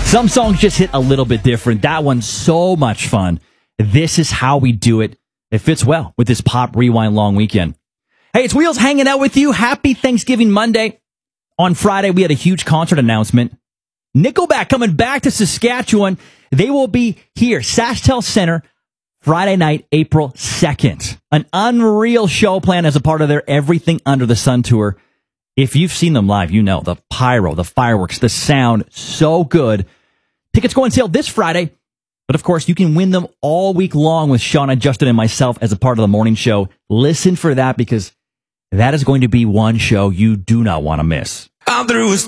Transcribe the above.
Some songs just hit a little bit different. That one's so much fun. This is how we do it. It fits well with this Pop Rewind long weekend. Hey, it's Wheels hanging out with you. Happy Thanksgiving Monday. On Friday, we had a huge concert announcement. Nickelback coming back to Saskatchewan. They will be here, SaskTel Center, Friday night, April 2nd. An unreal show planned as a part of their Everything Under the Sun tour. If you've seen them live, you know the pyro, the fireworks, the sound, so good. Tickets go on sale this Friday. But of course, you can win them all week long with Shauna, Justin, and myself as a part of the morning show. Listen for that because that is going to be one show you do not want to miss. I'm through with